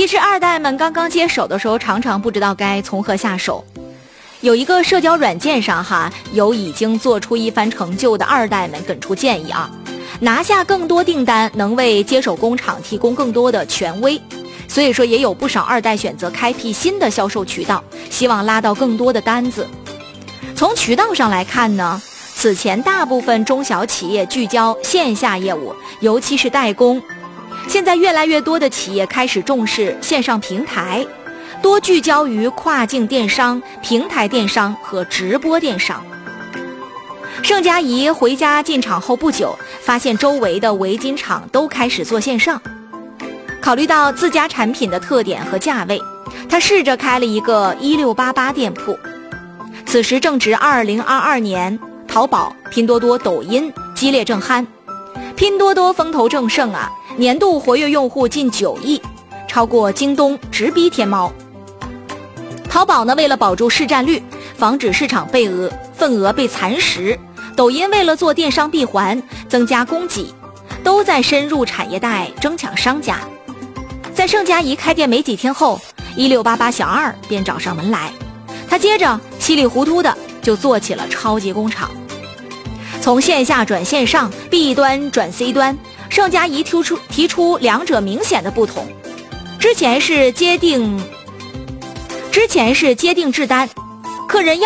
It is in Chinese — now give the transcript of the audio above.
其实二代们刚刚接手的时候，常常不知道该从何下手。有一个社交软件上有已经做出一番成就的二代们给出建议拿下更多订单能为接手工厂提供更多的权威，所以说也有不少二代选择开辟新的销售渠道，希望拉到更多的单子。从渠道上来看呢，此前大部分中小企业聚焦线下业务，尤其是代工，现在越来越多的企业开始重视线上平台，多聚焦于跨境电商、平台电商和直播电商。盛佳怡回家进厂后不久，发现周围的围巾厂都开始做线上。考虑到自家产品的特点和价位，他试着开了一个1688店铺。此时正值2022年，淘宝、拼多多、抖音激烈正酣，拼多多风头正盛年度活跃用户近9亿，超过京东，直逼天猫。淘宝呢，为了保住市占率，防止市场份额被蚕食，抖音为了做电商闭环，增加供给，都在深入产业带争抢商家。在盛佳怡开店没几天后，1688小二便找上门来，他接着稀里糊涂的就做起了超级工厂。从线下转线上， B 端转 C 端，盛佳怡提出两者明显的不同。之前是接定制单，客人